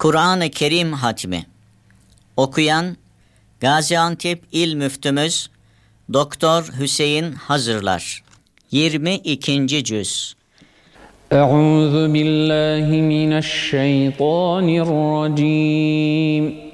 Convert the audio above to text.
Kur'an-ı Kerim hatmi. Okuyan Gaziantep İl Müftümüz Doktor Hüseyin Hazırlar. 22. cüz. Euzu billahi mineşşeytanirracim.